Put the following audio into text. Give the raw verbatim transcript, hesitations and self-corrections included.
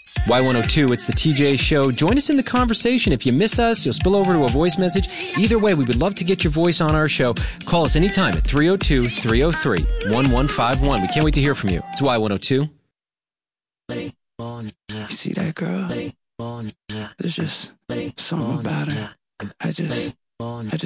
Y one oh two, it's the T J Show. Join us in the conversation. If you miss us, you'll spill over to a voice message. Either way, we would love to get your voice on our show. Call us anytime at three oh two, three oh three, one one five one. We can't wait to hear from you. It's Y one oh two. You see that girl? There's just something about her. I just, I just